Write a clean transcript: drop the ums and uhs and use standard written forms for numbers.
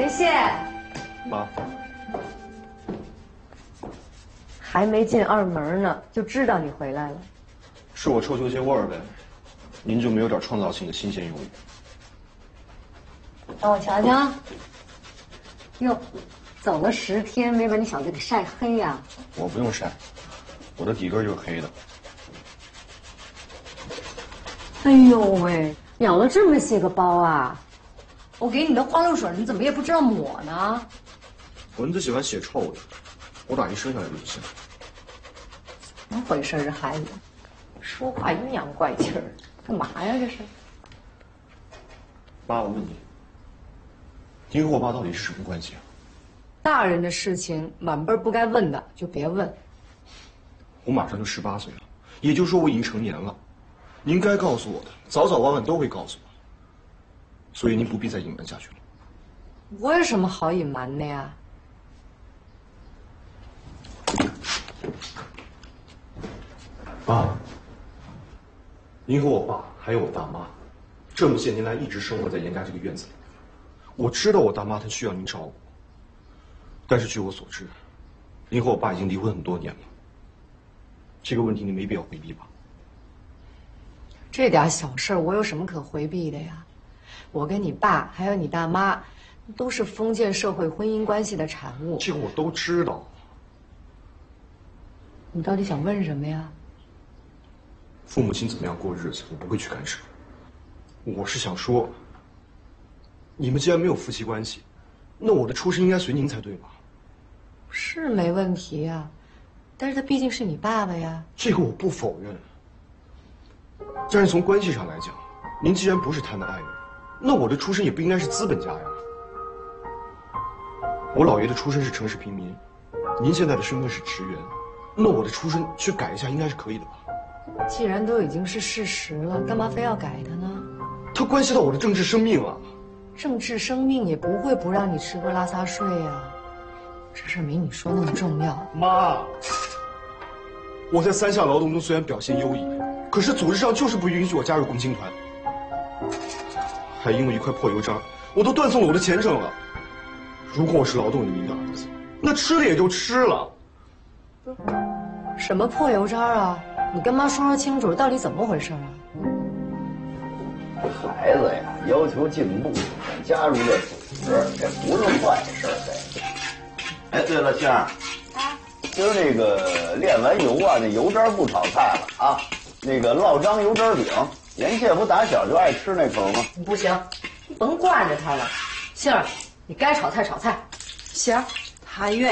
林谢， 妈， 还没进二门呢，就知道你回来了。 是我臭球鞋味儿呗，您就没有点创造性的新鲜用语？ 让我瞧瞧。哟，走了10天，没把你小子给晒黑呀？ 我不用晒，我的底根就是黑的。 哎呦喂，咬了这么些个包啊！我给你的花露水，你怎么也不知道抹呢？ 蚊子喜欢血臭的，我打一身上来就行。 怎么回事？这孩子说话阴阳怪气儿，干嘛呀？这是？ 妈，我问你，您和我爸到底是什么关系啊？ 大人的事情，晚辈不该问的就别问。 我马上就18岁了，也就是说我已经成年了。您该告诉我的，早早晚晚都会告诉我，所以您不必再隐瞒下去了。 我有什么好隐瞒的呀？ 爸，您和我爸还有我大妈，这么些年来一直生活在严家这个院子里。我知道我大妈她需要您照顾，但是据我所知，您和我爸已经离婚很多年了。这个问题您没必要回避吧？ 这点小事我有什么可回避的呀？我跟你爸还有你大妈，都是封建社会婚姻关系的产物。 这个我都知道。 你到底想问什么呀？ 父母亲怎么样过日子，我不会去干涉。我是想说，你们既然没有夫妻关系，那我的出身应该随您才对吧？ 是没问题呀，但是他毕竟是你爸爸呀。 这个我不否认。但是从关系上来讲，您既然不是他们爱人，那我的出身也不应该是资本家呀。我姥爷的出身是城市平民，您现在的身份是职员，那我的出身去改一下应该是可以的吧？ 既然都已经是事实了，干嘛非要改它呢？ 它关系到我的政治生命啊！ 政治生命也不会不让你吃喝拉撒睡呀。这事没你说那么重要。 妈，我在3项劳动中虽然表现优异，可是组织上就是不允许我加入共青团，还因为一块破油章，我都断送了我的前程了。如果我是劳动人民的儿子，那吃了也就吃了。 什么破油渣啊？你跟妈说清楚，到底怎么回事啊？ 孩子呀，要求进步，想加入这组织，这不是坏事呗。哎，对了，杏儿，今儿那个炼完油啊，那油渣不炒菜了啊，那个烙章油渣饼，严介不打小就爱吃那口吗？ 不行，甭惯着他了。杏儿，你该炒菜炒菜。 行，他愿意。